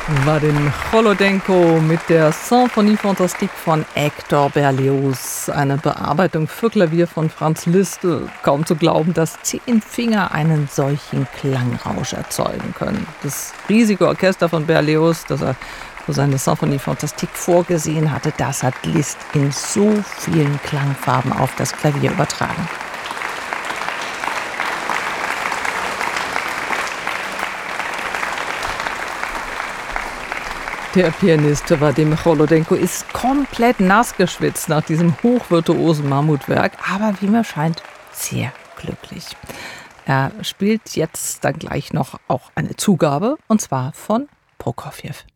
Vadim Cholodenko mit der Symphonie Fantastique von Hector Berlioz. Eine Bearbeitung für Klavier von Franz Liszt. Kaum zu glauben, dass 10 Finger einen solchen Klangrausch erzeugen können. Das riesige Orchester von Berlioz, das er für seine Symphonie Fantastique vorgesehen hatte, das hat Liszt in so vielen Klangfarben auf das Klavier übertragen. Der Pianist Vadim Cholodenko ist komplett nass geschwitzt nach diesem hochvirtuosen Mammutwerk, aber wie mir scheint, sehr glücklich. Er spielt jetzt dann gleich noch auch eine Zugabe, und zwar von Prokofjew.